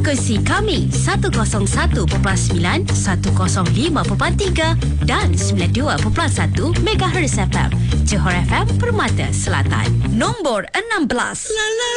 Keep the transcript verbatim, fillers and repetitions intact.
Frekuensi kami seratus satu perpuluhan sembilan, seratus lima perpuluhan tiga dan sembilan puluh dua perpuluhan satu Megahertz F M. Johor F M Permata Selatan. Nombor enam belas.